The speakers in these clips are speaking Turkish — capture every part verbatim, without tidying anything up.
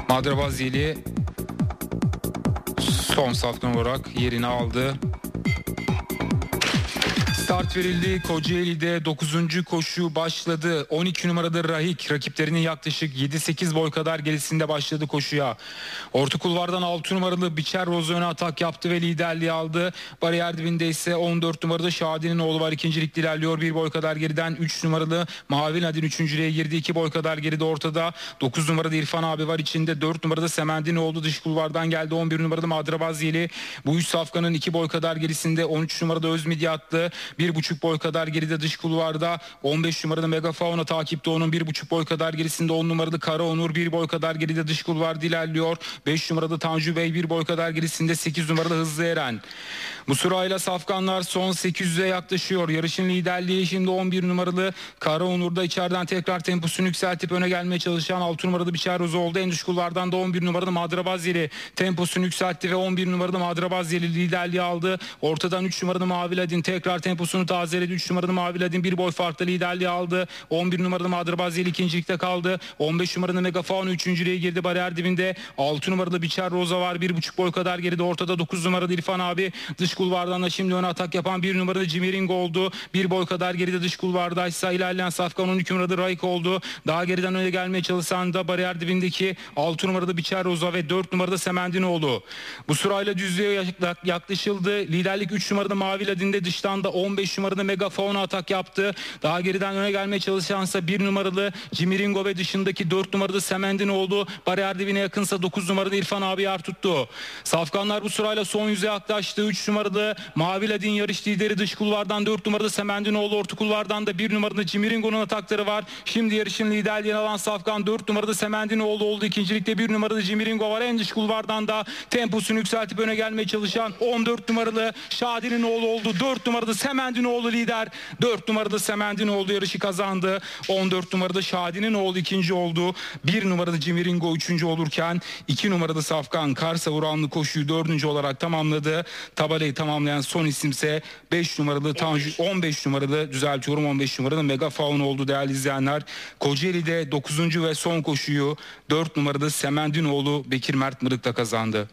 Madrebazili son safkan olarak yerini aldı. Start verildi. Kocaeli'de dokuzuncu koşu başladı. on iki numarada Rahik rakiplerinin yaklaşık yedi sekiz boy kadar gerisinde başladı koşuya. Orta kulvardan altı numaralı Biçer Roz öne atak yaptı ve liderliği aldı. Bariyer dibinde ise on dört numarada Şadi'nin oğlu var. İkincilikte ilerliyor. bir boy kadar geriden üç numaralı Mavi Nadin üçüncülüğe girdi. iki boy kadar geride ortada. dokuz numarada İrfan abi var içinde. dört numarada Semendinoğlu dış kulvardan geldi. on bir numarada Madrebazili. Bu üç safkanın iki boy kadar gerisinde. on üç numarada Özmidyatlı. bir buçuk boy kadar geride dış kulvarda on beş numarada Megafauna takipte, onun bir buçuk boy kadar gerisinde on numaralı Kara Onur bir boy kadar geride dış kulvarda ilerliyor. beş numarada Tanju Bey bir boy kadar gerisinde, sekiz numarada Hızlı Eren. Bu sırayla safkanlar son sekiz yüze yaklaşıyor. Yarışın liderliği şimdi on bir numaralı Kara Onur'da, içeriden tekrar temposunu yükseltip öne gelmeye çalışan altı numaralı Biçer Roz oldu. En dış kulvardan da on bir numaralı Madrebazili temposunu yükseltti ve on bir numaralı Madrebazili liderliği aldı. Ortadan üç numaralı Mavi Ladin tekrar temposunu tazeledi. üç numaralı Mavi Ladin bir boy farklı liderliği aldı. on bir numaralı Madrebazili ikincilikte kaldı. on beş numaralı Megafauna üçüncülüğe girdi bariyer dibinde. altı numaralı Biçer Roza var. bir buçuk boy kadar geride ortada. dokuz numaralı İrfan abi. Dış kulvardan da şimdi ön atak yapan bir numaralı Cimiring oldu. bir boy kadar geride dış kulvardaysa ilerleyen safkan on iki numaralı Raik oldu. Daha geriden öne gelmeye çalışan da bariyer dibindeki altı numaralı Biçer Roza ve dört numarada Semendinoğlu. Bu sırayla düzlüğe yaklaşıldı. Liderlik üç numarada Mavi Ladin'de, dıştan da on beş numarada Megafauna atak yaptı. Daha geriden öne gelmeye çalışansa bir numaralı Cimiringo ve dışındaki dört numarada Semendinoğlu. Bariyer dibine yakınsa dokuz numarada İrfan abi yer tuttu. Safkanlar bu sırayla son yüze yaklaştı. üç numarada Mavi Ladin yarış lideri dış kulvardan, dört numarada Semendinoğlu orta kulvardan da bir numarada Cimiringo'nun atakları var. Şimdi yarışın liderliğini alan safkan dört numarada Semendinoğlu oldu. İkincilikte bir numarada Cimiringo var. En dış kulvardan da temposunu yükseltip öne gelmeye çalışan on dört numaralı Şadi'nin oğlu oldu. dört numarada Semendinoğlu lider. dört numarada Semendinoğlu yarışı kazandı. on dört numarada Şadi'nin oğlu ikinci oldu. bir numarada Cimiringo üçüncü olurken iki numarada Safkan Karsavuranlı koşuyu dördüncü olarak tamamladı. Tabelayı tamamlayan son isimse beş numaralı Tanju, on beş numaralı düzeltiyorum on beş numaralı Megafauna oldu değerli izleyenler. Kocaeli'de dokuzuncu ve son koşuyu dört numarada Semendinoğlu Bekir Mert Mırık'ta kazandı.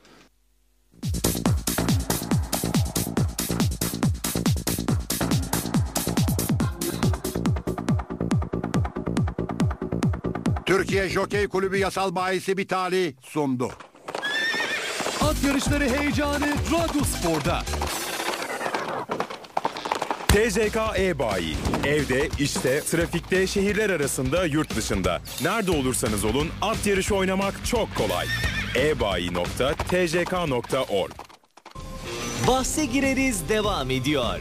Türkiye Jokey Kulübü Yasal Bayisi Bitali sundu. At yarışları heyecanı Radyospor'da. T J K E-Bayi. Evde, işte, trafikte, şehirler arasında, yurt dışında. Nerede olursanız olun at yarışı oynamak çok kolay. e-bayi nokta t j k nokta org. Bahse gireriz devam ediyor.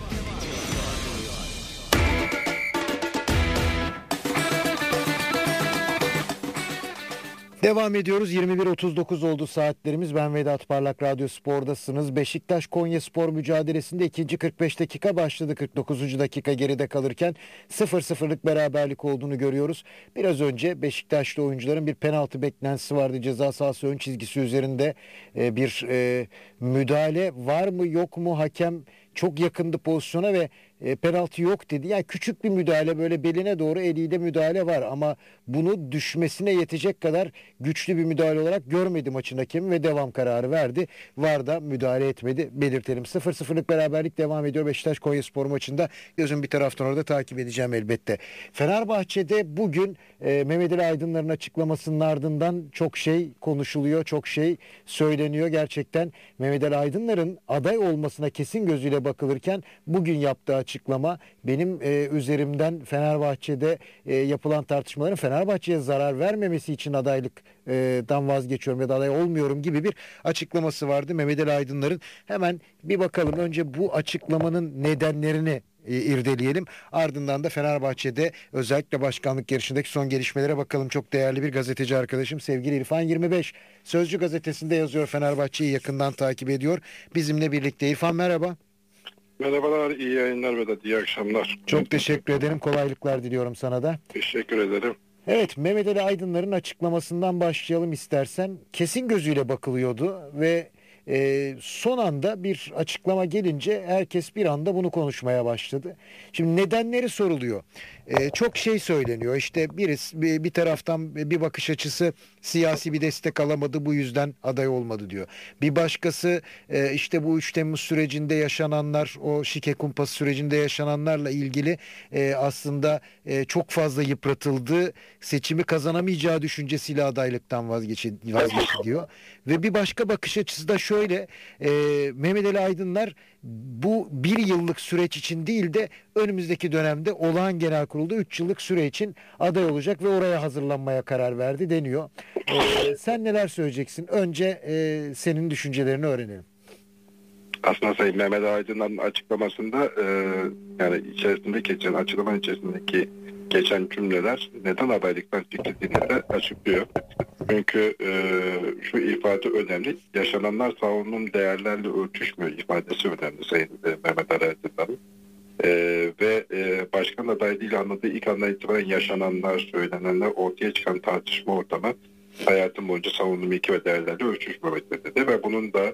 Devam ediyoruz. yirmi bir otuz dokuz oldu saatlerimiz. Ben Vedat Parlak, Radyospor'dasınız. Beşiktaş Konyaspor mücadelesinde ikinci kırk beş dakika başladı. kırk dokuzuncu dakika geride kalırken sıfır sıfırlık beraberlik olduğunu görüyoruz. Biraz önce Beşiktaşlı oyuncuların bir penaltı beklentisi vardı. Ceza sahası ön çizgisi üzerinde e, bir e, müdahale var mı yok mu? Hakem çok yakındı pozisyona ve e, penaltı yok dedi. Yani küçük bir müdahale, böyle beline doğru eliyle müdahale var ama bunu düşmesine yetecek kadar güçlü bir müdahale olarak görmedi maçın hakemi ve devam kararı verdi. V A R da müdahale etmedi, belirtelim. sıfır sıfırlık beraberlik devam ediyor Beşiktaş Konyaspor maçında. Gözüm bir taraftan orada takip edeceğim elbette. Fenerbahçe'de bugün e, Mehmet Ali Aydınlar'ın açıklamasının ardından çok şey konuşuluyor, çok şey söyleniyor. Gerçekten Mehmet Ali Aydınlar'ın aday olmasına kesin gözüyle bakılırken bugün yaptığı açıklama benim e, üzerimden Fenerbahçe'de e, yapılan tartışmaların Fenerbahçe'ye zarar vermemesi için adaylıktan vazgeçiyorum ya da aday olmuyorum gibi bir açıklaması vardı Mehmet Ali Aydınlar'ın. Hemen bir bakalım. Önce bu açıklamanın nedenlerini e, irdeleyelim. Ardından da Fenerbahçe'de özellikle başkanlık yarışındaki son gelişmelere bakalım. Çok değerli bir gazeteci arkadaşım sevgili İrfan yirmi beş Sözcü gazetesinde yazıyor, Fenerbahçe'yi yakından takip ediyor. Bizimle birlikte. İrfan merhaba. Merhabalar, iyi yayınlar Vedat, iyi akşamlar. Çok teşekkür ederim, kolaylıklar diliyorum sana da. Teşekkür ederim. Evet, Mehmet Ali Aydınlar'ın açıklamasından başlayalım istersen. Kesin gözüyle bakılıyordu ve e, son anda bir açıklama gelince herkes bir anda bunu konuşmaya başladı. Şimdi nedenleri soruluyor. e, çok şey söyleniyor. İşte birisi bir, bir taraftan bir bakış açısı siyasi bir destek alamadı, bu yüzden aday olmadı diyor. Bir başkası e, işte bu üç Temmuz sürecinde yaşananlar, o şike kumpası sürecinde yaşananlarla ilgili e, aslında e, çok fazla yıpratıldı, seçimi kazanamayacağı düşüncesiyle adaylıktan vazgeçti, vazgeçti diyor. Ve bir başka bakış açısı da şöyle, e, Mehmet Ali Aydınlar bu bir yıllık süreç için değil de önümüzdeki dönemde olağan genel kurulda üç yıllık süre için aday olacak ve oraya hazırlanmaya karar verdi deniyor. E, sen neler söyleyeceksin? Önce e, senin düşüncelerini öğrenelim. Aslında Sayın Mehmet Aydın'ın açıklamasında e, yani içerisinde geçen açıklamanın içerisindeki geçen cümleler neden adaylıktan çekildiğini de açıklıyor. Çünkü e, şu ifade önemli. Yaşananlar savunduğum değerlerle örtüşmüyor ifadesi önemli Sayın e, Mehmet Ali Aydın'ın. E, ve e, başkan adaylığıyla anladığı ilk andan itibaren yaşananlar, söylenenler, ortaya çıkan tartışma ortamı hayatım boyunca savunduğum ilke ve değerlerle örtüşmemektedir dedi ve bunun da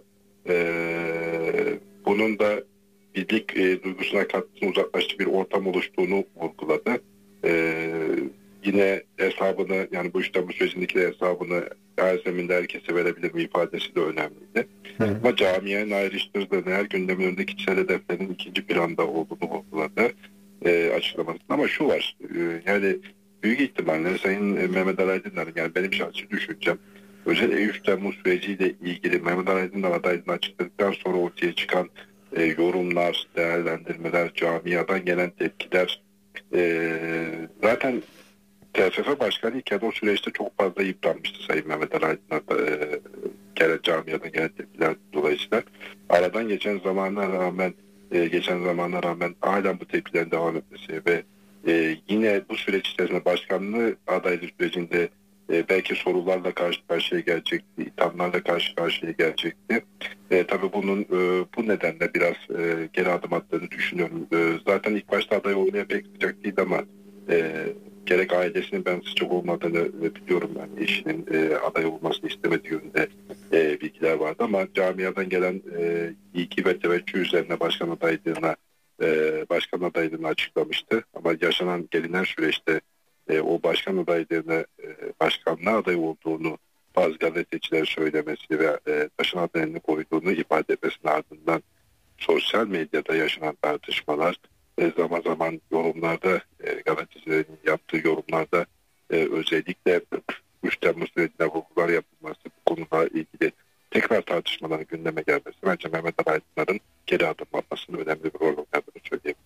e, bunun da birlik e, duygusuna katkısını uzaklaştığı bir ortam oluştuğunu vurguladı. Ee, yine hesabını, yani bu işte bu sürecindeki de hesabını her zeminde herkese verebilir mi ifadesi de önemliydi. Hı. Ama camianın ayrıştırdığını, her gündemin önünde kişisel hedeflerin ikinci planda olduğunu vurguladı e, açıklamasında. Ama şu var, e, yani büyük ihtimalle Sayın Mehmet Ali Aydınlar'ın, yani benim şahsi düşüncem, özellikle üç Temmuz süreciyle ilgili Mehmet Ali Aydınlar adaylığını açıkladıktan sonra ortaya çıkan e, yorumlar, değerlendirmeler, camiadan gelen tepkiler, Ee, zaten T F F Başkanı iken o süreçte çok fazla yıpranmıştı Sayın Mehmet Ali Aydınlar e, gelen camiadan gelen tepkiler dolayısıyla. Aradan geçen zamana rağmen e, geçen zamana rağmen hala bu tepkilerin devam etmesi ve e, yine bu süreç içerisinde başkanlığı adaylık sürecinde e, belki sorularla karşı karşıya gelecekti, ithamlarla karşı karşıya gelecekti. E, tabii bunun e, bu nedenle biraz e, geri adım attığını düşünüyorum. E, zaten ilk başta aday olmaya pek sıcak değildi ama e, gerek ailesinin ben sıcak olmadığını biliyorum. Yani eşinin e, aday olmasını istemediği yönünde e, bilgiler vardı ama camiadan gelen e, ilgi ve teveccüh üzerine başkan adaylığına e, başkan adaylığını açıklamıştı. Ama yaşanan gelinen süreçte e, o başkan adaylığına e, başkanlığa aday olduğunu bazı gazeteciler söylemesi ve e, taşın adayını koyduğunu ifade etmesinin ardından sosyal medyada yaşanan tartışmalar, e, zaman zaman yorumlarda, e, gazetecilerin yaptığı yorumlarda e, özellikle üç Temmuz sürecine vurgular yapılması, bu konuda ilgili tekrar tartışmaların gündeme gelmesi bence Mehmet Ali Aydınlar'ın geri adım atmasının önemli bir rol oynadığını söyleyebilirim.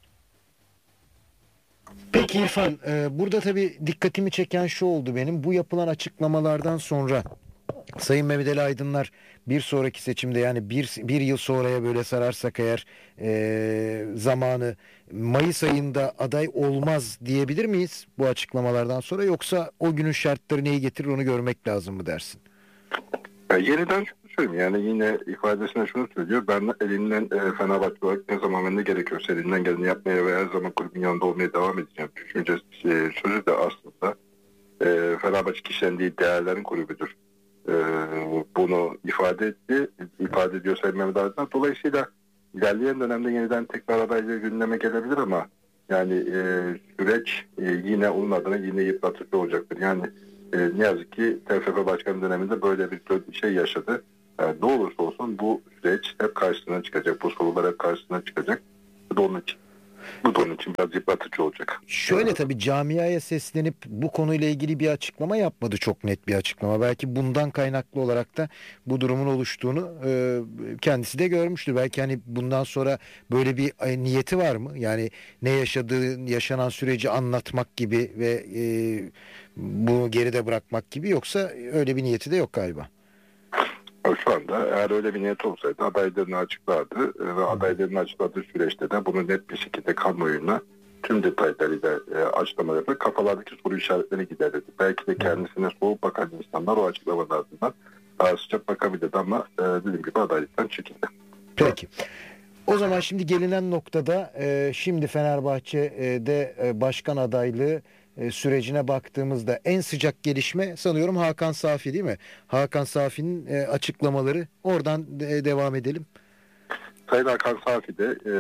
Peki İrfan, e, burada tabii dikkatimi çeken şu oldu benim. Bu yapılan açıklamalardan sonra Sayın Mehmet Ali Aydınlar bir sonraki seçimde, yani bir, bir yıl sonraya böyle sararsak eğer e, zamanı, Mayıs ayında aday olmaz diyebilir miyiz bu açıklamalardan sonra, yoksa o günün şartları neyi getirir onu görmek lazım mı dersin? Yani yeniden şunu söyleyeyim, yani yine ifadesine şunu söylüyor: ben elinden e, Fenerbahçe olarak ne zaman ne gerekiyorsa elinden geleni yapmaya ve her zaman kulübün yanında olmaya devam edeceğim düşüncesi, e, sözü de aslında e, Fenerbahçe kişilendiği değerlerin kulübüdür. E, bunu ifade etti, ifade ediyor Sayın Mehmet Aydınlar. Dolayısıyla ilerleyen dönemde yeniden tekrar adaylığı gündeme gelebilir ama yani e, süreç e, yine onun adına yine yıpratıcı olacaktır. Yani e, ne yazık ki T F F Başkanı döneminde böyle bir şey yaşadı. Yani ne olursa olsun bu süreç hep karşısına çıkacak. Bu sorular hep karşısına çıkacak. Bu da onun için. Bu da onun için biraz yıpratıcı olacak. Şöyle, tabii camiaya seslenip bu konuyla ilgili bir açıklama yapmadı, çok net bir açıklama. Belki bundan kaynaklı olarak da bu durumun oluştuğunu e, kendisi de görmüştür. Belki hani bundan sonra böyle bir e, niyeti var mı? Yani ne yaşadığı, yaşanan süreci anlatmak gibi ve e, bunu geride bırakmak gibi, yoksa öyle bir niyeti de yok galiba. Şu anda eğer öyle bir niyet olsaydı adaylarını açıklardı ve adaylarını açıkladığı süreçte de bunu net bir şekilde kamuoyuna tüm detaylarıyla e, açıklama yaparak kafalardaki soru işaretlerini giderirdi. Belki de kendisine soğuk bakan insanlar o açıklamalarından daha sıcak bakabilirdi ama e, dediğim gibi adaylıktan çekildi. Peki. O zaman şimdi gelinen noktada e, şimdi Fenerbahçe'de e, başkan adaylığı e, sürecine baktığımızda en sıcak gelişme sanıyorum Hakan Safi, değil mi? Hakan Safi'nin e, açıklamaları. Oradan de, devam edelim. Sayın Hakan Safi de e,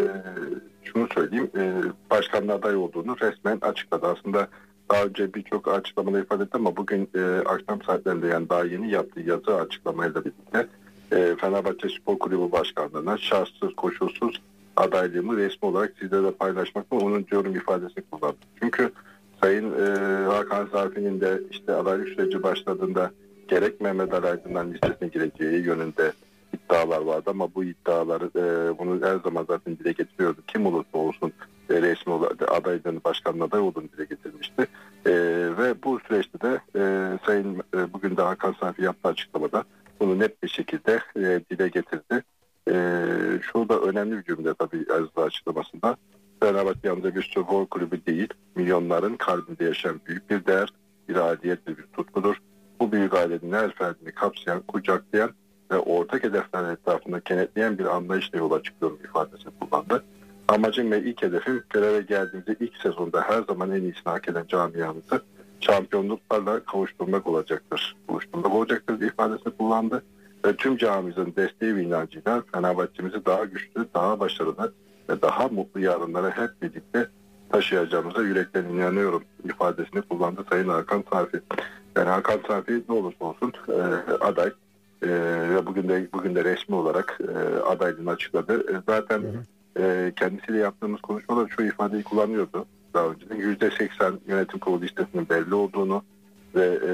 şunu söyleyeyim, e, başkanlığa aday olduğunu resmen açıkladı. Aslında daha önce birçok açıklamada ifade etti ama bugün e, akşam saatlerinde, yani daha yeni yaptığı yazı açıklamayla birlikte e, Fenerbahçe Spor Kulübü Başkanlığı'na şartsız koşulsuz adaylığımı resmi olarak sizlerle paylaşmakla onun yorum ifadesini kullandı. Çünkü Sayın e, Hakan Safi'nin de işte adaylık süreci başladığında gerek Mehmet Ali Aydın'dan listesine gireceği yönünde iddialar vardı ama bu iddiaları e, bunu her zaman zaten dile getiriyordu. Kim olursa olsun e, resmi olarak adaylığını, başkanın aday olduğunu dile getirmişti. E, ve bu süreçte de e, Sayın e, bugün de Hakan Safi yaptığı açıklamada bunu net bir şekilde e, dile getirdi. E, şu da önemli bir cümle tabii yazdığı açıklamasında. Fenerbahçe yalnızca bir spor kulübü değil, milyonların kalbinde yaşayan büyük bir değer, bir aidiyetli bir tutkudur. Bu büyük ailenin her ferdini kapsayan, kucaklayan ve ortak hedefler etrafında kenetleyen bir anlayışla yola çıkıyorum ifadesini kullandı. Amacım ve ilk hedefim göreve geldiğimizde ilk sezonda her zaman en iyisini hak eden camiamızı şampiyonluklarla kavuşturmak olacaktır. Kavuşturmak olacaktır ifadesini kullandı. Ve tüm camiamızın desteği ve inancıyla Fenerbahçe'mizi daha güçlü, daha başarılı ve daha mutlu yarınlara hep birlikte taşıyacağımıza yürekten inanıyorum ifadesini kullandı Sayın Hakan Safi. Yani Hakan Safi ne olursa olsun e, aday e, ve bugün de bugün de resmi olarak e, adaylığını açıkladı. E, zaten e, kendisiyle yaptığımız konuşmada şu ifadeyi kullanıyordu. Daha önceden yüzde seksen yönetim kurulu listesinin belli olduğunu ve e,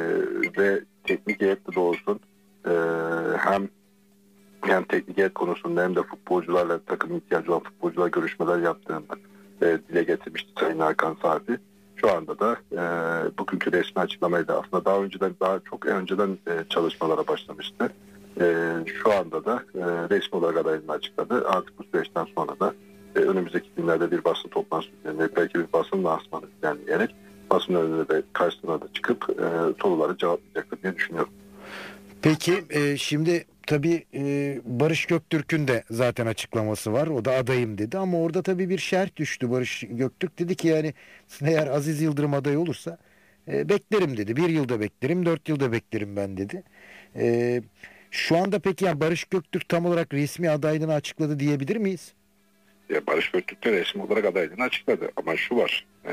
ve teknik heyette de olsun e, hem yani teknik heyet konusunda hem de futbolcularla, takım ihtiyacı olan futbolcularla görüşmeler yaptığını e, dile getirmişti Sayın Hakan Safi. Şu anda da e, bugünkü resmi açıklamayla aslında daha önceden daha çok önceden e, çalışmalara başlamıştı. E, şu anda da e, resmi olarak adaylığını açıkladı. Artık bu süreçten sonra da e, önümüzdeki günlerde bir basın toplantısı düzenleyerek, belki bir basın lansmanı düzenleyerek basın önüne de karşısına da çıkıp e, soruları cevaplayacaktır diye düşünüyorum. Peki e, şimdi tabii e, Barış Göktürk'ün de zaten açıklaması var. O da adayım dedi ama orada tabii bir şerh düştü. Barış Göktürk dedi ki yani eğer Aziz Yıldırım aday olursa e, beklerim dedi. Bir yılda beklerim, dört yılda beklerim ben dedi. E, şu anda peki yani Barış Göktürk tam olarak resmi adaylığını açıkladı diyebilir miyiz? Ya Barış Göktürk de resmi olarak adaylığını açıkladı ama şu var, e,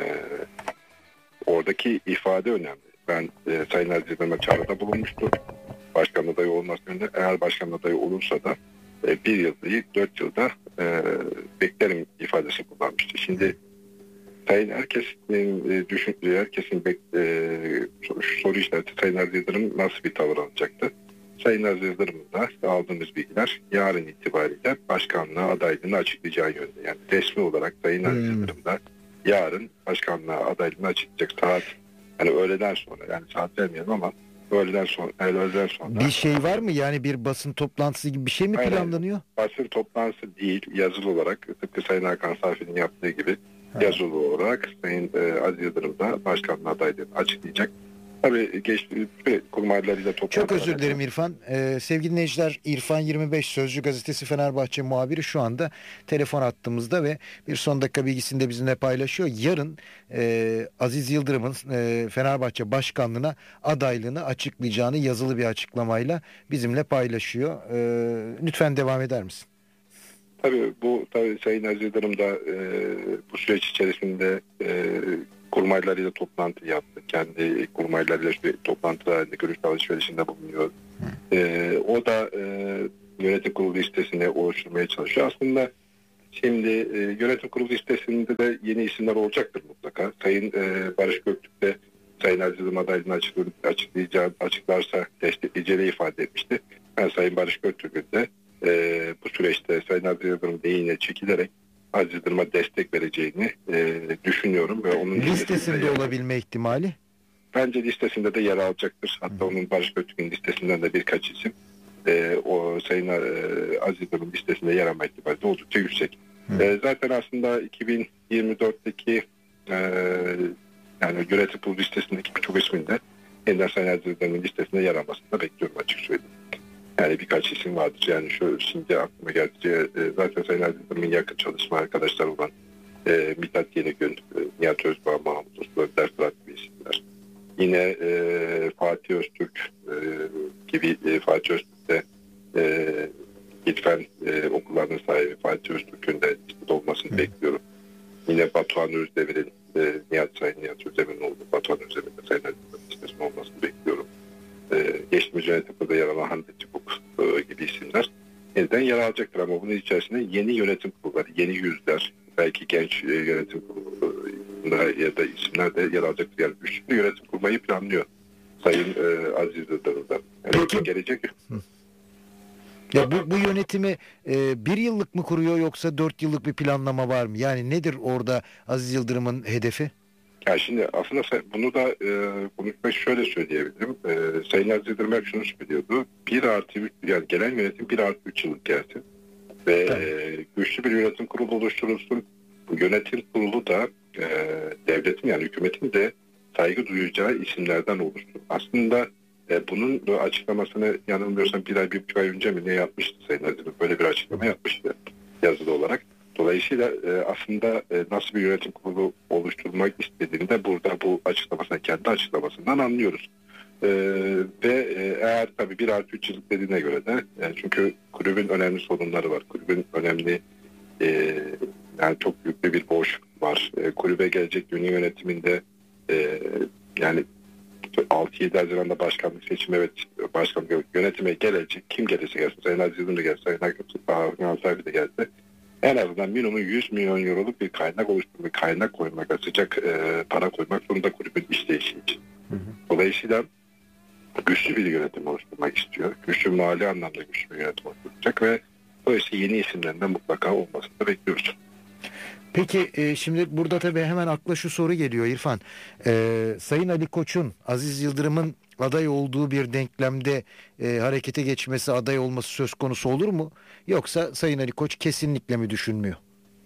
oradaki ifade önemli. Ben e, Sayın Aziz Yıldırım'a çağrıda bulunmuştum. Başkan adayı olması yönünde, eğer başkan adayı olursa da e, bir yıl değil dört yılda e, beklerim ifadesi kullanmıştı. Şimdi Sayın herkesin e, düşündüğü, herkesin bek, e, soru işareti Sayın Aziz Yıldırım nasıl bir tavır alacaktı? Sayın Aziz Yıldırım'ın da aldığımız bilgiler yarın itibariyle başkanlığa adaylığını açıklayacağı yönde. Yani resmi olarak Sayın Aziz Yıldırım da yarın başkanlığa adaylığını açıklayacak saat, yani öğleden sonra, yani saat vermeyelim ama öğleden sonra, öğleden sonra. Bir şey var mı yani bir basın toplantısı gibi bir şey mi Hayır, planlanıyor? Basın toplantısı değil, yazılı olarak tıpkı Sayın Hakan Safi'nin yaptığı gibi ha. yazılı olarak Sayın e, Aziz Yıldırım da başkanlığa adaylığını açıklayacak. Tabii geçtiği kurmaylarıyla toplantı. Çok özür dilerim İrfan. Ee, sevgili dinleyiciler, İrfan yirmi beş Sözcü Gazetesi Fenerbahçe muhabiri şu anda telefon attığımızda ve bir son dakika bilgisini de bizimle paylaşıyor. Yarın e, Aziz Yıldırım'ın e, Fenerbahçe başkanlığına adaylığını açıklayacağını yazılı bir açıklamayla bizimle paylaşıyor. E, lütfen devam eder misin? Tabii bu tabii Sayın Aziz Yıldırım da e, bu süreç içerisinde e, kurmaylarıyla toplantı yaptı. Kendi kurmaylarıyla toplantıda halinde görüş alışverişinde bulunuyor. Ee, o da e, yönetim kurulu listesini oluşturmaya çalışıyor. Aslında şimdi e, yönetim kurulu listesinde de yeni isimler olacaktır mutlaka. Sayın e, Barış Göktürk de Sayın Aziz Yıldırım adaylığını açıklayacağı, açıklarsa destekleyeceğini ifade etmişti. Ben Sayın Barış Göktürk'ün de e, bu süreçte Sayın Aziz Yıldırım lehine çekilerek Aziz Yıldırım'a destek vereceğini e, düşünüyorum ve onun listesinde olabilme ihtimali? Bence listesinde de yer alacaktır. Hatta Hı. onun Barış Göktürk'ün listesinden de birkaç isim e, o Sayın e, Aziz Yıldırım listesinde yer alma ihtimali de oldukça yüksek. E, zaten aslında iki bin yirmi dörtteki e, yani yönetim kurulu listesindeki birçok ismin de yeniden Sayın Aziz Yıldırım'ın listesinde yer almasını da bekliyorum açık söyleyeyim. Yani birkaç isim vardır. Yani şu şimdi aklıma geldi. Zaten Sayın Aziz Yıldırım'ın yakın çalışma arkadaşlar olan e, Mithat Yenigün, e, Nihat Özbağ, Mahmut Uslu, Fırat gibi isimler. Yine e, Fatih Öztürk e, gibi e, Fatih Öztürk de e, İlfen e, okul itibarının sahibi Fatih Öztürk'ün de işte olmasını Hı. bekliyorum. Yine Batuhan Özdemir'in, e, Nihat Sayın Nihat Özdemir'in olduğu Batuhan Özdemir'in de Sayın Azizdır'ın listesinin olmasını bekliyorum. E, geçtiğimiz yönetimde yer alan Hande Çubuk e, gibi isimler yeniden yer alacaktır ama bunun içerisinde yeni yönetim kurulları, yeni yüzler, belki genç e, yönetim kurulları ya da isimler de yer alacaktır. Yani güçlü bir yönetim kurmayı planlıyor Sayın e, Aziz Yıldırım'dan. Yani Peki. Gelecek. Hı. Ya bu, bu yönetimi e, bir yıllık mı kuruyor yoksa dört yıllık bir planlama var mı? Yani nedir orada Aziz Yıldırım'ın hedefi? Ya şimdi aslında bunu da e, konuşmak şöyle söyleyebilirim. E, Sayın Aziz Yıldırım hep şunu söylüyordu. bir artı üç, yani gelen yönetim bir artı üç yıllık gelsin. Ve e, güçlü bir yönetim kurulu oluşturulsun. Bu yönetim kurulu da e, devletin yani hükümetin de saygı duyacağı isimlerden oluşsun. Aslında e, bunun açıklamasını yanılmıyorsam bir ay, bir buçuk ay önce mi ne yapmıştı Sayın Aziz Yıldırım? Böyle bir açıklama yapmıştı yazılı olarak. Dolayısıyla e, aslında e, nasıl bir yönetim kurulu oluşturmak istediğini de burada bu açıklamasından, kendi açıklamasından anlıyoruz. E, ve e, eğer tabii bir artı üç yıllık dediğine göre de e, çünkü kulübün önemli sorunları var. Kulübün önemli e, yani çok büyük bir boş var. E, kulübe gelecek yeni yönetiminde e, yani altı yedi Haziran'da başkanlık seçimi, evet başkanlık yönetime gelecek. Kim gelirse gelsin. Sayın Aziz Yıldırım da gelse, Sayın Hakan Safi de gelse. En azından minimum yüz milyon euroluk bir kaynak oluşturmak, kaynak koymak, sıcak e, para koymak zorunda kulübün işleyişi için. Hı hı. Dolayısıyla güçlü bir yönetim oluşturmak istiyor. Güçlü mali anlamda güçlü bir yönetim oluşturacak ve dolayısıyla yeni isimlerden mutlaka olmasını da bekliyoruz. Peki e, şimdi burada tabii hemen akla şu soru geliyor İrfan. E, Sayın Ali Koç'un, Aziz Yıldırım'ın aday olduğu bir denklemde e, harekete geçmesi, aday olması söz konusu olur mu? Yoksa Sayın Ali Koç kesinlikle mi düşünmüyor?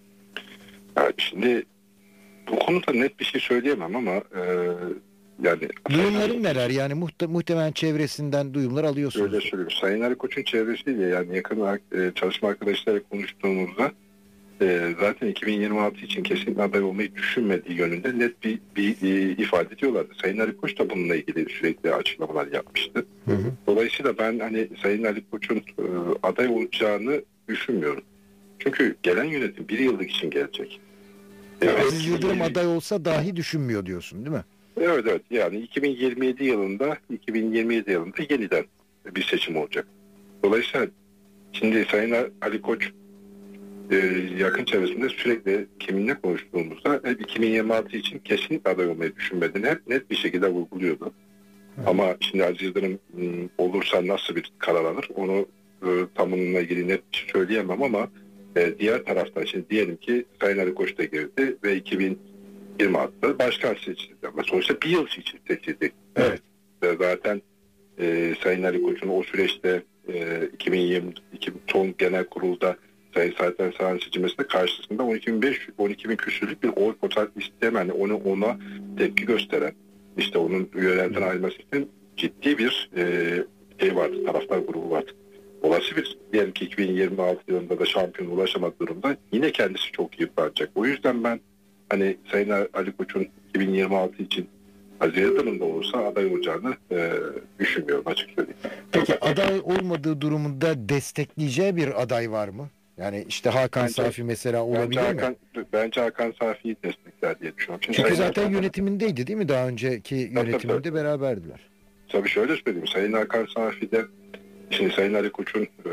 Yani şimdi bu konuda net bir şey söyleyemem ama e, yani duyumların neler? Yani muhte, muhtemelen çevresinden duyumlar alıyorsunuz. Öyle söylüyorum. Sayın Ali Koç'un çevresiyle yani yakın e, çalışma arkadaşlarıyla konuştuğumuzda e, zaten iki bin yirmi altı için kesinlikle aday olmayı düşünmediği yönünde net bir, bir e, ifade ediyorlardı. Sayın Ali Koç da bununla ilgili sürekli açıklamalar yapmıştı. Hı hı. Dolayısıyla ben hani Sayın Ali Koç'un e, aday olacağını düşünmüyorum. Çünkü gelen yönetim bir yıllık için gelecek. Evet, Aziz Yıldırım aday olsa dahi düşünmüyor diyorsun değil mi? Evet evet yani iki bin yirmi yedi yılında iki bin yirmi yedi yılında yeniden bir seçim olacak. Dolayısıyla şimdi Sayın Ali Koç e, yakın çevresinde sürekli kiminle konuştuğumuzda hep iki bin yirmi altı için kesinlikle aday olmayı düşünmediğini hep net bir şekilde vurguluyordu. Hı. Ama şimdi Aziz Yıldırım olursa nasıl bir karar alır onu e, tam onunla ilgili net bir şey söyleyemem ama e, diğer taraftan şimdi diyelim ki Sayın Ali Koç da girdi ve iki bin yirmi altıda başkan seçildi ama sonuçta bir yıl için seçildi. Evet. Ve zaten e, Sayın Ali Koç'un o süreçte e, iki bin yirmi iki son genel kurulda Sayın Saadettin Saran seçilmesinde karşısında on iki bin beş yüz on iki bin küsürlük bir oy potansiyeli isteyen yani onu ona tepki gösteren işte onun yönelten ayrılması için ciddi bir e, şey vardı, taraftar grubu vardı. Olası bir diyelim ki iki bin yirmi altı yılında da şampiyon ulaşamadığı durumda yine kendisi çok yıpranacak. O yüzden ben hani Sayın Ali Koç'un iki bin yirmi altı için Aziz Yıldırım'da olursa aday olacağını e, düşünmüyorum açık söyleyeyim. Peki aday olmadığı durumunda destekleyeceği bir aday var mı? Yani işte Hakan bence, Safi mesela olabilir bence Hakan, mi? Bence Hakan Safi'yi destekler diye düşünüyorum. Şimdi Çünkü Sayın zaten Hakan, yönetimindeydi değil mi? Daha önceki yönetiminde tabii, tabii. beraberdiler. Tabii şöyle söyleyeyim. Sayın Hakan Safi'de şimdi Sayın Ali Koç'un e,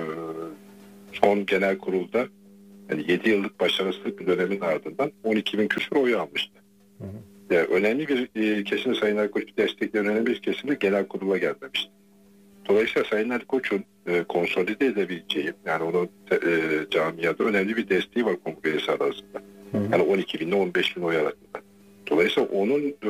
son genel kurulda yani yedi yıllık başarısızlık bir dönemin ardından on iki bin küsur oy almıştı. Hı hı. Yani önemli bir e, kesim Sayın Ali Koç'u destekleyen önemli bir kesim de genel kurula gelmemişti. Dolayısıyla Sayın Ali Koç'un e, konsolide edebileceği yani onun e, camiada önemli bir desteği var kongre üyesi arasında. Hı hı. Yani on iki bin ile on beş bin oy arasında. Dolayısıyla onun e,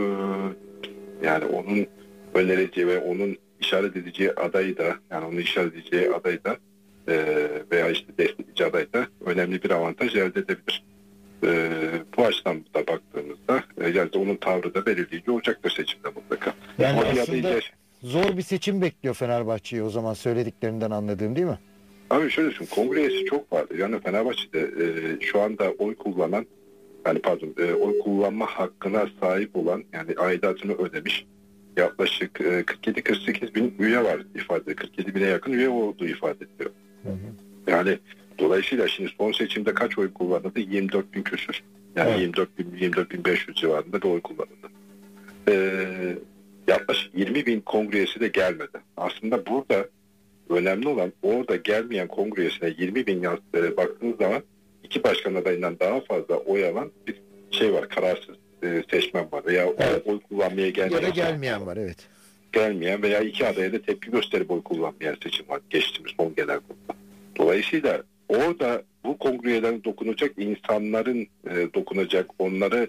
yani onun önereceği ve onun işaret edeceği adayı da yani onun işaret edeceği adayı da e, veya işte destekleyici aday da önemli bir avantaj elde edebilir. E, bu açıdan da baktığımızda e, yani onun tavrı da belirleyici olacaktır seçimde mutlaka. Yani o aslında iyice... zor bir seçim bekliyor Fenerbahçe'yi o zaman söylediklerinden anladığım değil mi? Abi şöyle düşün, kongre üyesi çok vardı. Yani Fenerbahçe'de e, şu anda oy kullanan yani pardon e, oy kullanma hakkına sahip olan yani aidatını ödemiş yaklaşık kırk yedi kırk sekiz bin üye var ifade. kırk yedi bine yakın üye olduğu ifade ediliyor. Hı hı. Yani Dolayısıyla şimdi son seçimde kaç oy kullanıldı? yirmi dört bin küsür. Yani Evet. yirmi dört bin, yirmi dört bin beş yüz civarında bir oy kullanıldı. Ee, yaklaşık yirmi bin kongre üyesi de gelmedi. Aslında burada önemli olan orada gelmeyen kongre üyesine yirmi bin yaz, e, baktığınız zaman iki başkan adayından daha fazla oy alan bir şey var. Kararsız e, seçmen var. Veya Evet. oy kullanmaya Ya gelmeyen, da gelmeyen var, evet. gelmeyen veya iki adaya da tepki gösterip oy kullanmayan seçim var. Geçtiğimiz son genel kurulda. Dolayısıyla orada bu kongreyelere dokunacak insanların e, dokunacak, onları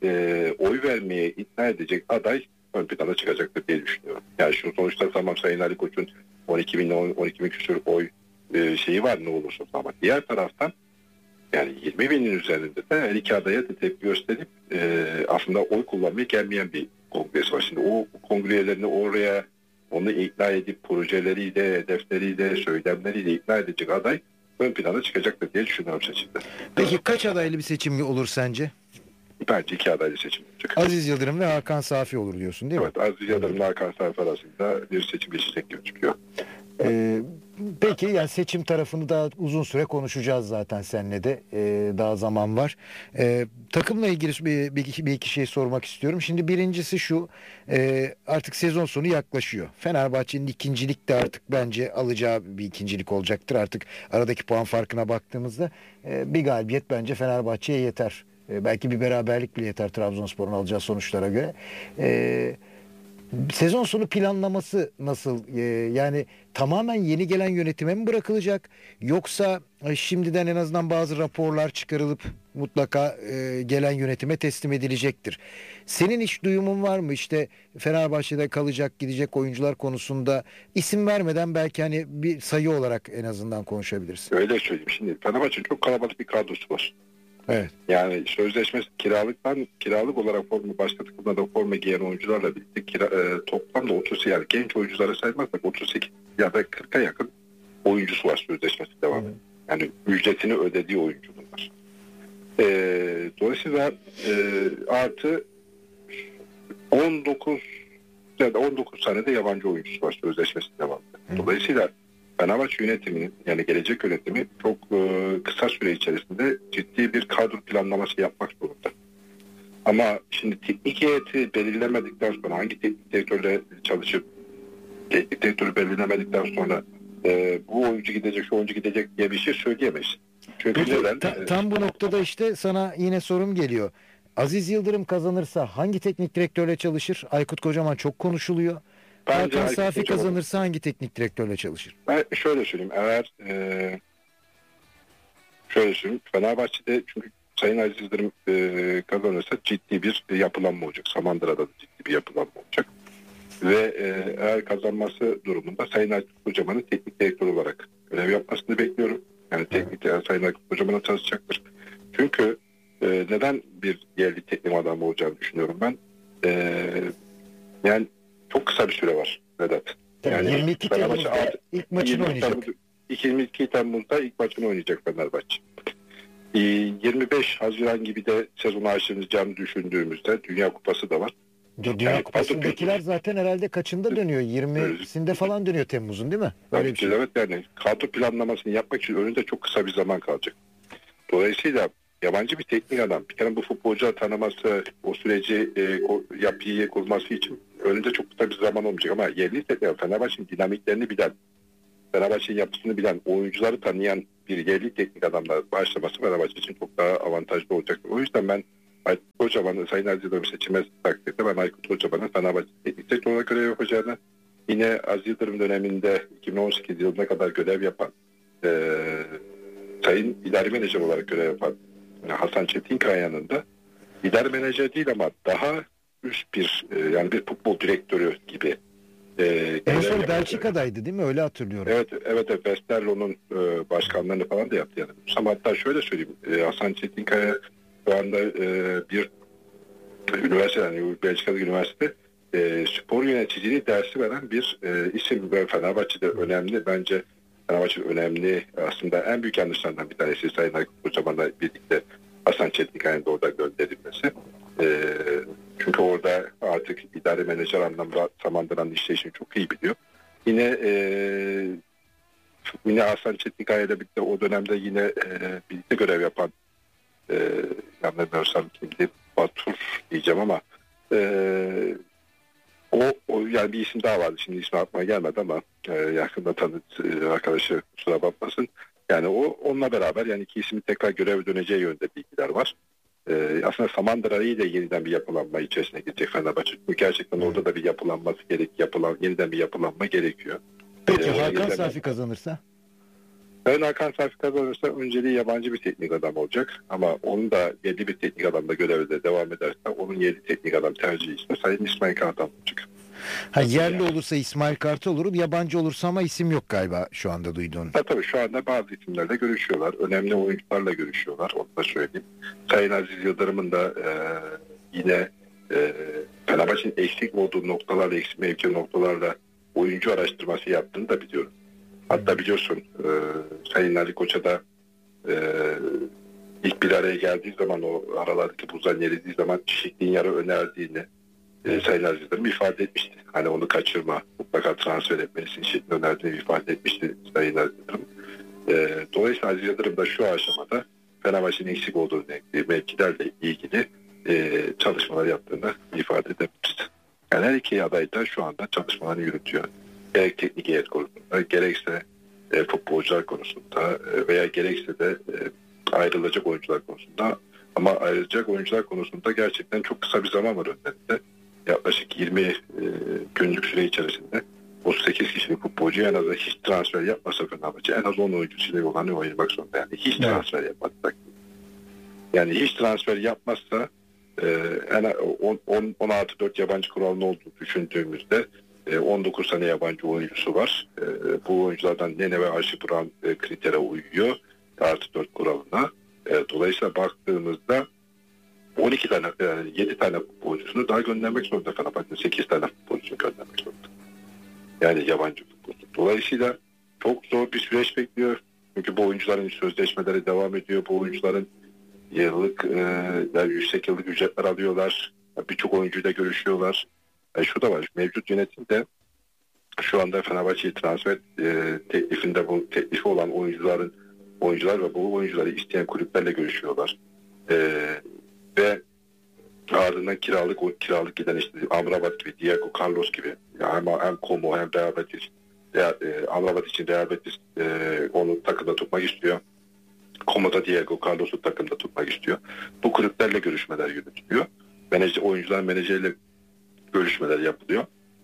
e, oy vermeye ikna edecek aday ön plana çıkacaktır diye düşünüyorum. Yani şu sonuçta tamam Sayın Ali Koç'un on iki bin on iki bin küsur oy e, şeyi var ne olursa ama diğer taraftan yani yirmi binin üzerinde de her iki adaya da tepki gösterip e, aslında oy kullanmaya gelmeyen bir kongresi var. Şimdi o kongrelerini oraya onu ikna edip projeleriyle, hedefleriyle, söylemleriyle ikna edecek aday ön plana çıkacaktır diye düşünüyorum seçimde. Peki kaç adaylı bir seçim olur sence? Bence iki adaylı seçim olacak. Aziz Yıldırım ve Hakan Safi olur diyorsun, değil mi? Evet, Aziz Yıldırım'la Hakan Safi arasında bir seçim geçecek gibi çıkıyor. Ee, peki yani seçim tarafını daha uzun süre konuşacağız zaten seninle de. Ee, daha zaman var. Ee, takımla ilgili bir, bir, iki, bir iki şey sormak istiyorum. Şimdi birincisi şu, e, artık sezon sonu yaklaşıyor. Fenerbahçe'nin ikincilik de artık bence alacağı bir ikincilik olacaktır. Artık aradaki puan farkına baktığımızda e, bir galibiyet bence Fenerbahçe'ye yeter. E, belki bir beraberlik bile yeter Trabzonspor'un alacağı sonuçlara göre. E, Sezon sonu planlaması nasıl? Ee, yani tamamen yeni gelen yönetime mi bırakılacak? Yoksa e, şimdiden en azından bazı raporlar çıkarılıp mutlaka e, gelen yönetime teslim edilecektir. Senin hiç duyumun var mı? İşte Fenerbahçe'de kalacak, gidecek oyuncular konusunda isim vermeden belki hani bir sayı olarak en azından konuşabiliriz. Öyle söyleyeyim. Şimdi Fenerbahçe'nin çok kalabalık bir kadrosu var. Evet. Yani sözleşmesi kiralıktan kiralık olarak forma başka takımlarda forma giyen oyuncularla birlikte kira, e, toplamda otuz yani genç oyuncuları saymazsak otuz sekiz ya da kırka yakın oyuncusu var sözleşmesi devam ediyor. Yani ücretini ödediği oyuncu bunlar. E, dolayısıyla e, artı on dokuz ya da on dokuz tane de yabancı oyuncusu var sözleşmesi devam ediyor. Dolayısıyla Fenerbahçe yönetiminin yani gelecek yönetimi çok e, kısa süre içerisinde ciddi bir kadro planlaması yapmak zorunda. Ama şimdi teknik heyeti belirlemedikten sonra hangi teknik direktörle çalışıp teknik direktörü belirlemedikten sonra e, bu oyuncu gidecek şu oyuncu gidecek diye bir şey söyleyemeyiz. Çünkü Peki, neden? ta- tam bu noktada işte sana yine sorum geliyor. Aziz Yıldırım kazanırsa hangi teknik direktörle çalışır? Aykut Kocaman çok konuşuluyor. Bence Hakan Aykut Safi Kocaman- kazanırsa hangi teknik direktörle çalışır? Ben şöyle söyleyeyim. Eğer e, şöyle söyleyeyim. Fenerbahçe'de çünkü Sayın Aziz Yıldırım e, kazanırsa ciddi bir yapılanma olacak. Samandıra'da da ciddi bir yapılanma olacak. Ve e, eğer kazanması durumunda Sayın Aykut Kocaman'ın teknik direktör olarak görev yapmasını bekliyorum. Yani teknik yani Sayın Aykut Kocaman'a çalışacaktır. Çünkü e, neden bir yerli teknik adam olacağını düşünüyorum ben. E, yani çok kısa bir süre var Vedat. Yani yirmi iki Fenerbahçe Temmuz'da artık- ilk maçını yirmi iki oynayacak. Temmuz, yirmi iki Temmuz'da ilk maçını oynayacak Fenerbahçe. Ee, yirmi beş Haziran gibi de sezonu açılacağını düşündüğümüzde Dünya Kupası da var. Dünya Yani Kupası'ndakiler zaten herhalde kaçında dönüyor? yirmisinde falan dönüyor Temmuz'un, değil mi? Böyle Tabii bir ki şey. evet yani kadro planlamasını yapmak için önünde çok kısa bir zaman kalacak. Dolayısıyla yabancı bir teknik adam bir kere bu futbolcuları tanıması, o süreci e, o yapıyı kurması için önünde çok kısa bir zaman olmayacak ama yerli teknik Fenerbahçe'nin dinamiklerini bilen, Fenerbahçe'nin yapısını bilen, oyuncuları tanıyan bir yerli teknik adamla başlaması Fenerbahçe için çok daha avantajlı olacaktır. O yüzden ben Aykut Kocaman'ı Sayın Aziz Yıldırım seçilmez takdirde ben Aykut Kocaman'ın Fenerbahçe teknik direktör olarak görev yapacağını, yine Aziz Yıldırım döneminde iki bin on sekiz yılına kadar görev yapan e, Sayın idari menajer olarak görev yapan Hasan Çetinkaya'nın da idari menajer değil ama daha üst bir e, yani bir futbol direktörü gibi e, En görev son yapacak. Belçika'daydı değil mi? Öyle hatırlıyorum. Evet, evet, evet. Westerlo'nun e, başkanlığını falan da yaptı yani. Ama hatta şöyle söyleyeyim, e, Hasan Çetinkaya şu anda e, bir üniversite, yani Belçika'daki üniversite e, spor yöneticiliği dersi veren bir e, isim ve Fenerbahçe'de önemli, bence Fenerbahçe önemli, aslında en büyük yanlışlarından bir tanesi Sayın Aykut Kocaman'la birlikte Hasan Çetinkaya'nın da orada gönderilmesi. E, çünkü orada artık idare menajer anlamda Samandıra'nın işleyişini çok iyi biliyor. Yine e, yine Hasan Çetinkaya ile birlikte o dönemde yine e, birlikte görev yapan e, yanılmıyorsam kimdi, Batur diyeceğim ama e, o, o yani bir isim daha vardı, şimdi ismi aklıma gelmedi ama e, yakında tanıt e, arkadaşı kusura bakmasın. Yani o onunla beraber yani iki ismin tekrar göreve döneceği yönde bilgiler var. Ee, aslında Samandıra'yı da yeniden bir yapılanma içerisine gidecek Fenerbahçe. Çünkü gerçekten orada da bir yapılanması gerek, yapılan yeniden bir yapılanma gerekiyor. Peki Ee, Hakan yeniden... Safi kazanırsa? Ben Hakan Safi kazanırsa önceliği yabancı bir teknik adam olacak. Ama onun da yerli bir teknik adamla görevde devam ederse onun yerli teknik adam tercihi ise Sayın İsmail Kartal olacak. Ha, yerli olursa İsmail Kartal olur, yabancı olursa ama isim yok galiba şu anda duyduğun. Ha, tabii şu anda bazı isimlerle görüşüyorlar. Önemli oyuncularla görüşüyorlar. Onu da söyleyeyim. Sayın Aziz Yıldırım'ın da e, yine e, Fenerbahçe'nin eksik olduğu noktalarla, eksik mevki noktalarla oyuncu araştırması yaptığını da biliyorum. Hatta biliyorsun e, Sayın Ali Koç'a da e, ilk bir araya geldiği zaman o aralardaki buzdan eridiği zaman Şikli'nin yarı önerdiğini e, Sayın Aziz Yıldırım ifade etmişti. Hani onu kaçırma, mutlaka transfer etmelisin şeklinde önerdiğini ifade etmişti Sayın Aziz Yıldırım. E, dolayısıyla Aziz Yıldırım da şu aşamada Fenerbahçe'nin eksik olduğu mevkilerle ilgili e, çalışmalar yaptığını ifade edebiliriz. Yani her iki aday da şu anda çalışmalarını yürütüyor. Gerek teknik heyet konusunda, gerekse e, futbolcular konusunda e, veya gerekse de e, ayrılacak oyuncular konusunda. Ama ayrılacak oyuncular konusunda gerçekten çok kısa bir zaman var önlerinde. Yaklaşık yirmi e, günlük süre içerisinde otuz sekiz kişilik futbolcuya en az hiç transfer yapmasa Fenerbahçe en az on oyuncusuyla olanı oynamak zorunda. Yani hiç evet. transfer yapmazsak. Yani hiç transfer yapmazsa e, en on artı dört yabancı kuralının olduğunu düşündüğümüzde e, on dokuz tane yabancı oyuncusu var. E, bu oyunculardan Nene ve Archie Brown e, kritere uyuyor. Artı dört kuralına. E, dolayısıyla baktığımızda on iki tane, yani yedi tane futbolcusunu daha göndermek zorunda Fenerbahçe. sekiz tane futbolcusunu göndermek zorunda. Yani yabancı futbolcu. Dolayısıyla çok zor bir süreç bekliyor. Çünkü bu oyuncuların sözleşmeleri devam ediyor. Bu oyuncuların yıllık, e, yani yüksek yıllık ücretler alıyorlar. Birçok oyuncuyla görüşüyorlar. E, şu da var. Mevcut yönetimde şu anda Fenerbahçe'yi transfer e, teklifinde bu teklifi olan oyuncuların oyuncular ve bu oyuncuları isteyen kulüplerle görüşüyorlar. E, ve ardından kiralık o kiralık giden işte Amrabat gibi, Diego Carlos gibi yani hem, hem Como hem Real Betis Real, e, Amrabat için Real Betis e, onu takımda tutmak istiyor. Como da Diego Carlos'u takımda tutmak istiyor. Bu kulüplerle görüşmeler yürütülüyor. Menajer, oyuncular menajeriyle görüşmeler yapılıyor.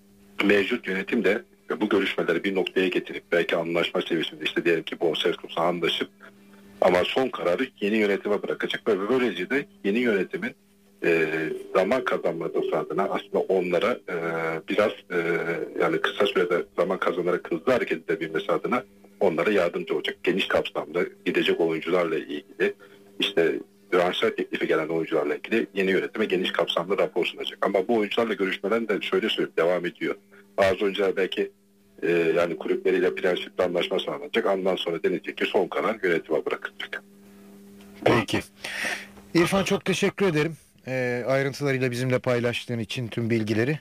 Mevcut yönetim de bu görüşmeleri bir noktaya getirip belki anlaşma seviyesinde işte diyelim ki bonservis konusunda anlaşıp ama son kararı yeni yönetime bırakacak ve böylece de yeni yönetimin e, zaman kazanması adına aslında onlara e, biraz e, yani kısa sürede zaman kazanarak hızlı hareket edebilmesi adına onlara yardımcı olacak. Geniş kapsamda gidecek oyuncularla ilgili işte transfer teklifi gelen oyuncularla ilgili yeni yönetime geniş kapsamlı rapor sunacak. Ama bu oyuncularla görüşmeler de şöyle söyleyeyim devam ediyor. Bazı oyuncular belki e, yani kulüpleriyle prensipli anlaşma sağlanacak. Ondan sonra denecek ki son karar yönetime bırakılacak. Peki. İrfan çok teşekkür ederim. E, ayrıntılarıyla bizimle paylaştığın için tüm bilgileri.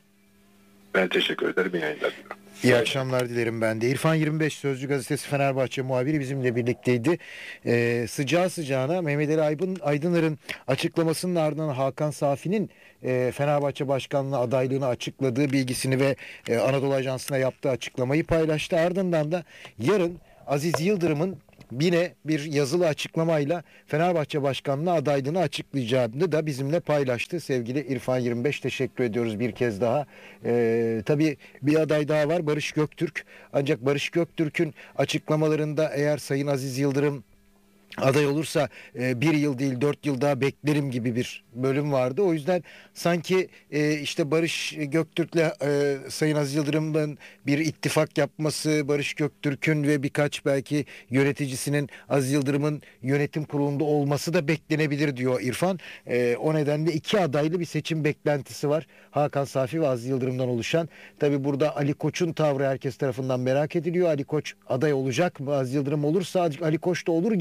Ben teşekkür ederim. İyi yayınlar diliyorum. İyi akşamlar dilerim ben de. İrfan yirmi beş Sözcü Gazetesi Fenerbahçe muhabiri bizimle birlikteydi. Ee, sıcağı sıcağına Mehmet Ali Aydın, Aydınlar'ın açıklamasının ardından Hakan Safi'nin e, Fenerbahçe başkanlığı adaylığını açıkladığı bilgisini ve e, Anadolu Ajansı'na yaptığı açıklamayı paylaştı. Ardından da yarın Aziz Yıldırım'ın yine bir yazılı açıklamayla Fenerbahçe başkanlığı adaylığını açıklayacağını da bizimle paylaştı. Sevgili İrfan yirmi beş teşekkür ediyoruz bir kez daha. Ee, tabii bir aday daha var, Barış Göktürk. Ancak Barış Göktürk'ün açıklamalarında eğer Sayın Aziz Yıldırım aday olursa e, bir yıl değil dört yıl daha beklerim gibi bir bölüm vardı. O yüzden sanki e, işte Barış Göktürk'le e, Sayın Aziz Yıldırım'ın bir ittifak yapması, Barış Göktürk'ün ve birkaç belki yöneticisinin Aziz Yıldırım'ın yönetim kurulunda olması da beklenebilir diyor İrfan. E, o nedenle iki adaylı bir seçim beklentisi var. Hakan Safi ve Aziz Yıldırım'dan oluşan. Tabi burada Ali Koç'un tavrı herkes tarafından merak ediliyor. Ali Koç aday olacak mı? Aziz Yıldırım olursa Ali Koç da olur gibi bir bakış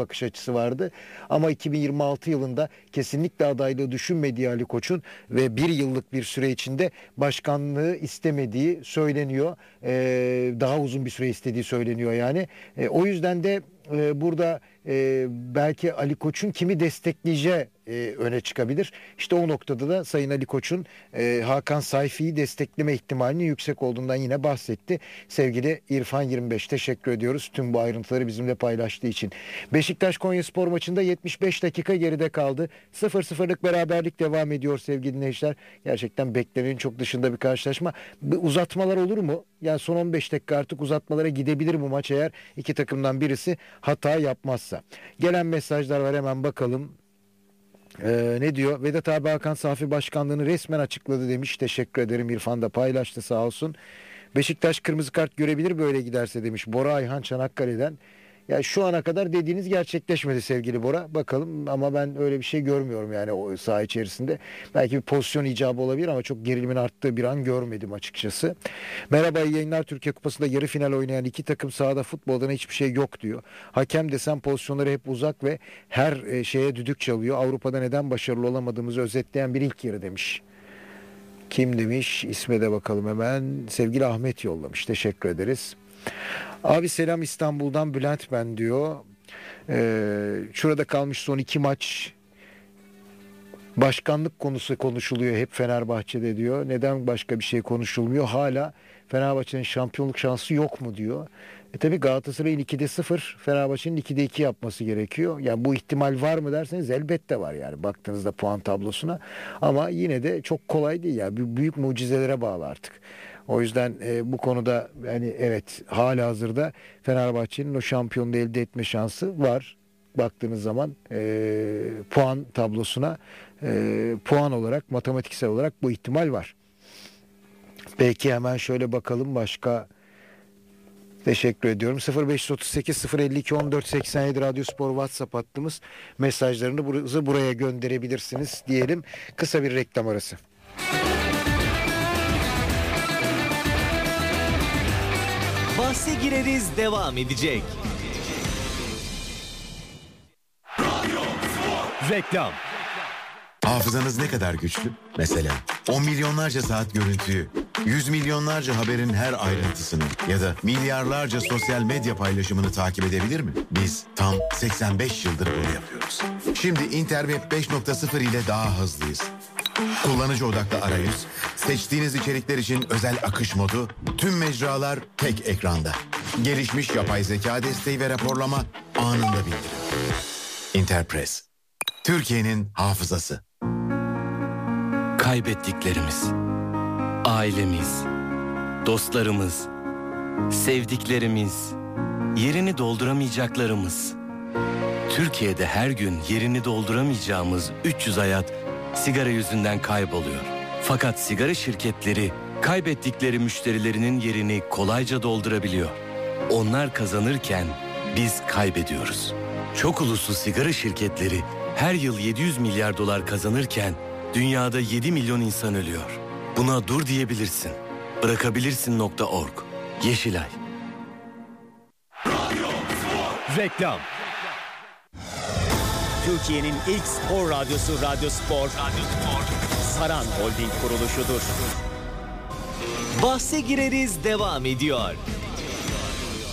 bakış açısı vardı. Ama iki bin yirmi altı yılında kesinlikle adaylığı düşünmediği Ali Koç'un ve bir yıllık bir süre içinde başkanlığı istemediği söyleniyor. Ee, daha uzun bir süre istediği söyleniyor yani. Ee, o yüzden de e, burada e, belki Ali Koç'un kimi destekleyeceği e, öne çıkabilir. İşte o noktada da Sayın Ali Koç'un e, Hakan Sayfi'yi destekleme ihtimalinin yüksek olduğundan yine bahsetti. Sevgili İrfan yirmi beş, teşekkür ediyoruz tüm bu ayrıntıları bizimle paylaştığı için. Beşiktaş Konyaspor maçında yetmiş beş dakika geride kaldı. sıfır sıfırlık beraberlik devam ediyor sevgili dinleyiciler. Gerçekten beklenenin çok dışında bir karşılaşma. Uzatmalar olur mu? Yani son on beş dakika artık uzatmalara gidebilir bu maç eğer iki takımdan birisi hata yapmazsa. Gelen mesajlar var, hemen bakalım. Ee, ne diyor? Vedat abi Hakan Safi başkanlığını resmen açıkladı demiş. Teşekkür ederim. İrfan da paylaştı sağ olsun. Beşiktaş kırmızı kart görebilir böyle giderse demiş. Bora Ayhan Çanakkale'den. Ya şu ana kadar dediğiniz gerçekleşmedi sevgili Bora. Bakalım ama ben öyle bir şey görmüyorum yani o saha içerisinde. Belki bir pozisyon icabı olabilir ama çok gerilimin arttığı bir an görmedim açıkçası. Merhaba, iyi yayınlar. Türkiye Kupası'nda yarı final oynayan iki takım sahada futboldan hiçbir şey yok diyor. Hakem desem pozisyonları hep uzak ve her şeye düdük çalıyor. Avrupa'da neden başarılı olamadığımızı özetleyen bir ilk yarı demiş. Kim demiş? İsme de bakalım hemen. Sevgili Ahmet yollamış. Teşekkür ederiz. Abi selam İstanbul'dan Bülent ben diyor. Ee, şurada kalmış son iki maç. Başkanlık konusu konuşuluyor hep Fenerbahçe'de diyor. Neden başka bir şey konuşulmuyor? Hala Fenerbahçe'nin şampiyonluk şansı yok mu diyor. E tabi Galatasaray'ın ikide sıfır, Fenerbahçe'nin ikide iki yapması gerekiyor. Yani bu ihtimal var mı derseniz elbette var yani baktığınızda puan tablosuna. Ama yine de çok kolay değil yani, büyük mucizelere bağlı artık. O yüzden e, bu konuda yani evet halihazırda Fenerbahçe'nin o şampiyonluğu elde etme şansı var. Baktığınız zaman e, puan tablosuna e, puan olarak, matematiksel olarak bu ihtimal var. Peki hemen şöyle bakalım başka. Teşekkür ediyorum. sıfır beş otuz sekiz sıfır elli iki on dört seksen yedi Radyo Spor WhatsApp hattımız. Mesajlarını buraya gönderebilirsiniz diyelim. Kısa bir reklam arası. Bahse gireriz devam edecek. Reklam. Hafızanız ne kadar güçlü? Mesela on milyonlarca saat görüntüyü, yüz milyonlarca haberin her ayrıntısını ya da milyarlarca sosyal medya paylaşımını takip edebilir mi? Biz tam seksen beş yıldır bunu yapıyoruz. Şimdi Interweb beş nokta sıfır ile daha hızlıyız. Kullanıcı odaklı arayüz, seçtiğiniz içerikler için özel akış modu, tüm mecralar tek ekranda. Gelişmiş yapay zeka desteği ve raporlama anında bildirim. Interpress, Türkiye'nin hafızası. Kaybettiklerimiz, ailemiz, dostlarımız, sevdiklerimiz, yerini dolduramayacaklarımız. Türkiye'de her gün yerini dolduramayacağımız üç yüz hayat sigara yüzünden kayboluyor. Fakat sigara şirketleri kaybettikleri müşterilerinin yerini kolayca doldurabiliyor. Onlar kazanırken biz kaybediyoruz. Çok uluslu sigara şirketleri her yıl yedi yüz milyar dolar kazanırken dünyada yedi milyon insan ölüyor. Buna dur diyebilirsin. Bırakabilirsin nokta org. Yeşilay. Reklam. Türkiye'nin ilk spor radyosu Radyo Spor. Radyo Spor. Saran Holding kuruluşudur. Bahse gireriz devam ediyor.